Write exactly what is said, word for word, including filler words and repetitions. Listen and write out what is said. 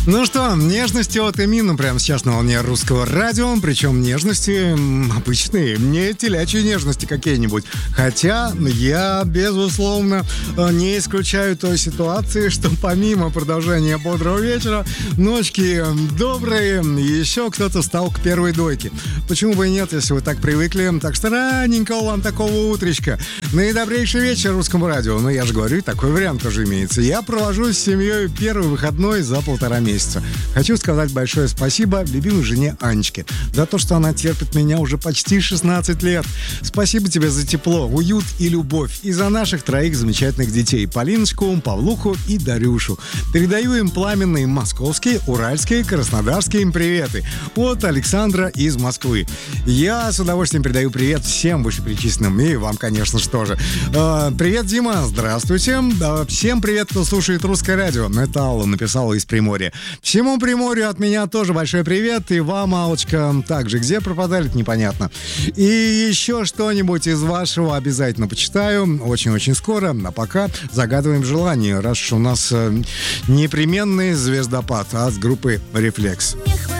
Ну что, нежности от Эмина прямо сейчас на волне русского радио. Причем нежности обычные, не телячьи нежности какие-нибудь. Хотя я, безусловно, не исключаю той ситуации, что помимо продолжения бодрого вечера, ночки добрые, еще кто-то встал к первой дойке. Почему бы и нет, если вы так привыкли. Так что раненького вам такого утречка. Наидобрейший вечер русскому радио. Ну, я же говорю, такой вариант тоже имеется. Я провожу с семьей первый выходной за полтора месяца. Хочу сказать большое спасибо любимой жене Анечке за то, что она терпит меня уже почти шестнадцать лет. Спасибо тебе за тепло, уют и любовь. И за наших троих замечательных детей: Полиночку, Павлуху и Дарюшу. Передаю им пламенные московские, уральские, краснодарские им приветы от Александра из Москвы. Я с удовольствием передаю привет всем вышеперечисленным и вам, конечно же, тоже. Э, привет, Дима, здравствуйте. Э, всем привет, кто слушает русское радио. Это Алла написала из Приморья. Всему Приморью от меня тоже большой привет. И вам, Аллочка, также. Где пропадали, непонятно. И еще что-нибудь из вашего обязательно почитаю. Очень-очень скоро. А пока загадываем желание, раз уж у нас э, непременный звездопад от группы «Рефлекс».